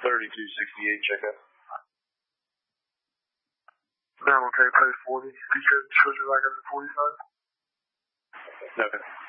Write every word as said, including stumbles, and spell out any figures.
thirty-two sixty-eight checkup. Now I'm okay, pay forty. You said switch it back up to forty-five? Okay.